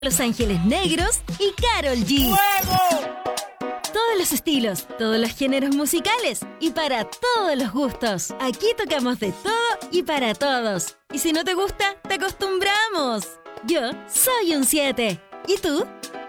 Los Ángeles Negros y Karol G. ¡Fuego! Todos los estilos, todos los géneros musicales y para todos los gustos. Aquí tocamos de todo y para todos. Y si no te gusta, te acostumbramos. Yo soy un 7. ¿Y tú?